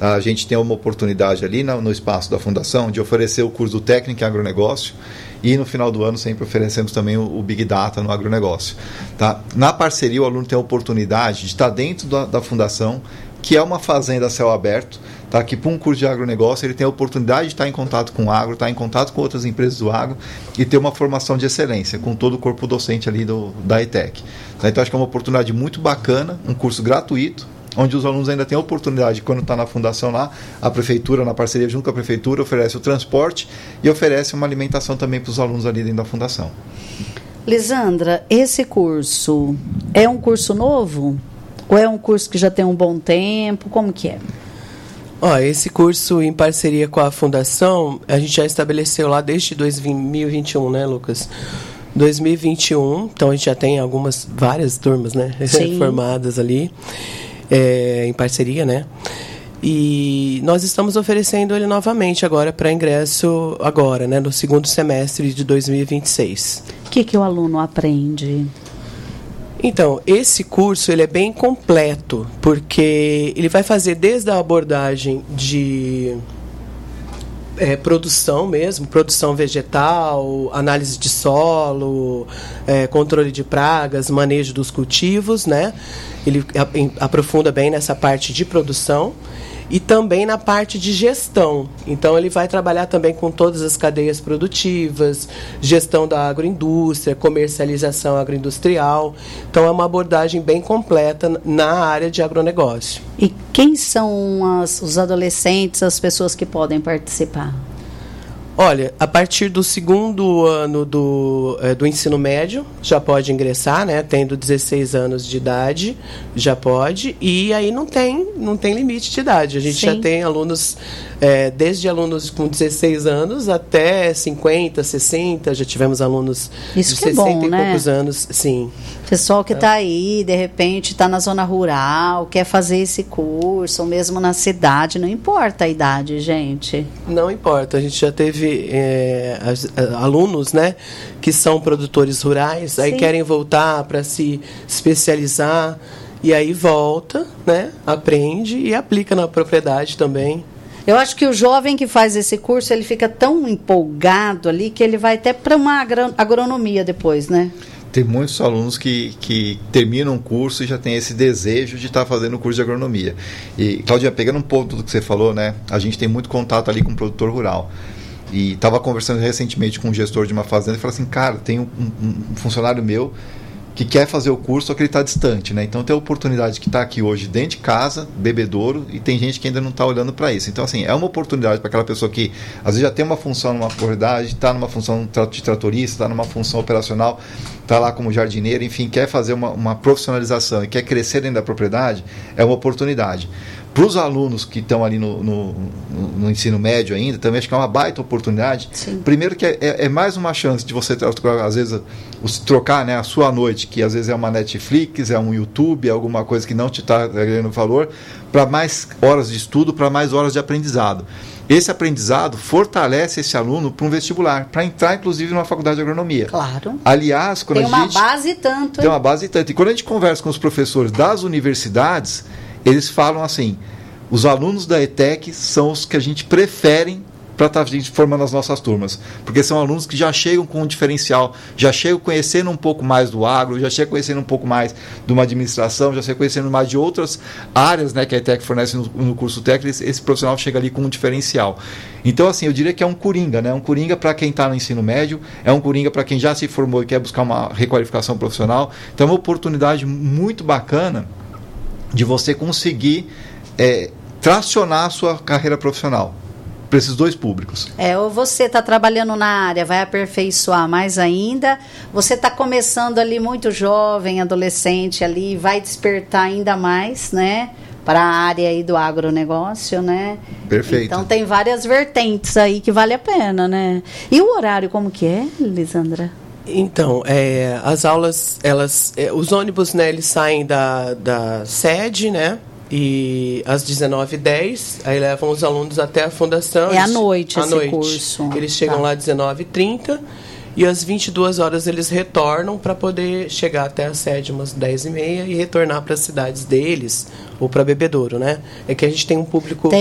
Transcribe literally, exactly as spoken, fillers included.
A gente tem uma oportunidade ali no, no espaço da Fundação de oferecer o curso do técnico em agronegócio e no final do ano sempre oferecemos também o, o Big Data no agronegócio. Tá? Na parceria, o aluno tem a oportunidade de estar dentro da, da Fundação, que é uma fazenda a céu aberto, tá? Que para um curso de agronegócio ele tem a oportunidade de estar em contato com o agro, estar em contato com outras empresas do agro e ter uma formação de excelência com todo o corpo docente ali do, da E T E C. Tá? Então acho que é uma oportunidade muito bacana, um curso gratuito, onde os alunos ainda têm a oportunidade, quando está na fundação lá, a prefeitura, na parceria junto com a prefeitura, oferece o transporte e oferece uma alimentação também para os alunos ali dentro da fundação. Lisandra, esse curso é um curso novo? Ou é um curso que já tem um bom tempo? Como que é? Ó, esse curso em parceria com a fundação, a gente já estabeleceu lá desde dois mil e vinte e um, né, Lucas? dois mil e vinte e um, então a gente já tem algumas, várias turmas, né, formadas ali. É, em parceria, né? E nós estamos oferecendo ele novamente agora para ingresso agora, né? No segundo semestre de dois mil e vinte e seis. O que, que o aluno aprende? Então, esse curso ele é bem completo, porque ele vai fazer desde a abordagem de é, produção mesmo, produção vegetal, análise de solo, é, controle de pragas, manejo dos cultivos, né? Ele aprofunda bem nessa parte de produção e também na parte de gestão. Então, ele vai trabalhar também com todas as cadeias produtivas, gestão da agroindústria, comercialização agroindustrial. Então, é uma abordagem bem completa na área de agronegócio. E quem são as, os adolescentes, as pessoas que podem participar? Olha, a partir do segundo ano do, é, do ensino médio, já pode ingressar, né? Tendo dezesseis anos de idade, já pode. E aí não tem, não tem limite de idade. A gente Sim. já tem alunos, é, desde alunos com dezesseis anos até cinquenta, sessenta. Já tivemos alunos Isso de que é sessenta bom, e né? poucos anos. Sim. Pessoal que está aí, de repente, está na zona rural, quer fazer esse curso, ou mesmo na cidade, não importa a idade, gente. Não importa. A gente já teve é, as, alunos, né, que são produtores rurais, Sim. aí querem voltar para se especializar, e aí volta, né, aprende e aplica na propriedade também. Eu acho que o jovem que faz esse curso, ele fica tão empolgado ali que ele vai até para uma agronomia depois, né? Tem muitos alunos que, que terminam o curso e já tem esse desejo de estar fazendo o curso de agronomia. E, Cláudia, pegando um pouco do que você falou, né, a gente tem muito contato ali com o produtor rural. E estava conversando recentemente com um gestor de uma fazenda e falou assim, cara, tem um, um, um funcionário meu que quer fazer o curso, só que ele está distante, né? Então tem a oportunidade que está aqui hoje dentro de casa, bebedouro, e tem gente que ainda não está olhando para isso. Então, assim, é uma oportunidade para aquela pessoa que às vezes já tem uma função numa propriedade, está numa função de tratorista, está numa função operacional, está lá como jardineiro, enfim, quer fazer uma, uma profissionalização e quer crescer dentro da propriedade, é uma oportunidade. Para os alunos que estão ali no, no, no ensino médio ainda, também acho que é uma baita oportunidade. Sim. Primeiro que é, é, é mais uma chance de você, às vezes, trocar, né, a sua noite, que às vezes é uma Netflix, é um YouTube, é alguma coisa que não te está ganhando valor, para mais horas de estudo, para mais horas de aprendizado. Esse aprendizado fortalece esse aluno para um vestibular, para entrar, inclusive, numa faculdade de agronomia. Claro. Aliás, quando tem a uma gente... base tanto. Tem hein? uma base tanto. E quando a gente conversa com os professores das universidades, eles falam assim, os alunos da E T E C são os que a gente prefere para estar formando as nossas turmas, porque são alunos que já chegam com um diferencial, já chegam conhecendo um pouco mais do agro, já chegam conhecendo um pouco mais de uma administração, já chegam conhecendo mais de outras áreas, né, que a E T E C fornece no, no curso técnico. Esse, esse profissional chega ali com um diferencial. Então, assim, eu diria que é um coringa, né? Um coringa para quem está no ensino médio, é um coringa para quem já se formou e quer buscar uma requalificação profissional. Então, é uma oportunidade muito bacana de você conseguir é, tracionar a sua carreira profissional para esses dois públicos. É, ou você está trabalhando na área, vai aperfeiçoar mais ainda, você está começando ali muito jovem, adolescente ali, vai despertar ainda mais, né, para a área aí do agronegócio, né? Perfeito. Então tem várias vertentes aí que vale a pena, né? E o horário como que é, Lisandra? Então, é, as aulas, elas, é, os ônibus, né, eles saem da, da sede, né, e às dezenove e dez, aí levam os alunos até a fundação. É à noite à esse noite. curso. Eles chegam tá. lá às dezenove e trinta e às vinte e duas horas eles retornam para poder chegar até a sede umas dez e meia e retornar para as cidades deles ou para Bebedouro, né? É que a gente tem um público... Tem